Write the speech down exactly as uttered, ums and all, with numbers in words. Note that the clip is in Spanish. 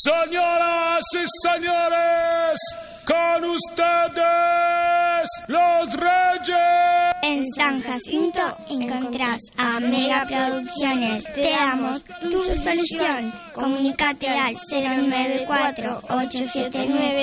Señoras y señores, con ustedes, los Reyes. En San Jacinto encontrás a Mega Producciones. Te damos tu solución. Comunícate al cero nueve cuatro ocho siete nueve